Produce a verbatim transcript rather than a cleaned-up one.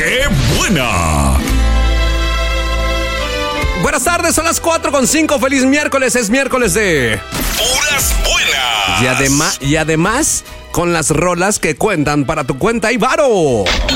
¡Qué buena! Buenas tardes, son las cuatro con cinco. Feliz miércoles, es miércoles de ¡Puras buenas! Y además, y además, con las rolas que cuentan para tu cuenta y varo.